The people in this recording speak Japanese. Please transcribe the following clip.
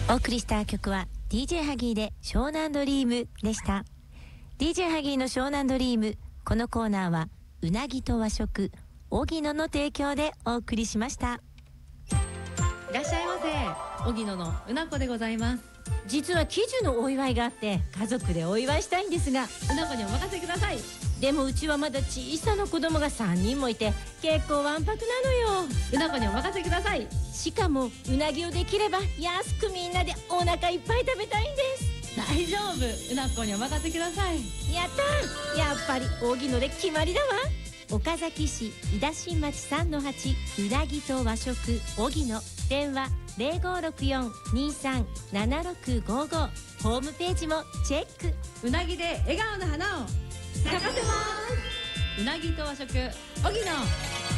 お送りした曲は DJ ハギーで湘南ドリームでした。 DJ ハギーの湘南ドリーム、このコーナーはうなぎと和食荻野の提供でお送りしました。 いらっしゃいませ、荻野のうなこでございます。 実は喜寿のお祝いがあって家族でお祝いしたいんですが、 うなこにお任せください。 でもうちはまだ小さな子供が3人もいて結構わんぱくなのよ。 うなこにお任せください。 しかもうなぎをできれば安くみんなでお腹いっぱい食べたいんです。 大丈夫、うなこにお任せください。 やったー、やっぱり荻野で決まりだわ。岡崎市井田新町3-8うなぎと和食荻野、電話0564-237655、ホームページもチェック。 うなぎで笑顔の花を咲かせます。うなぎと和食荻野。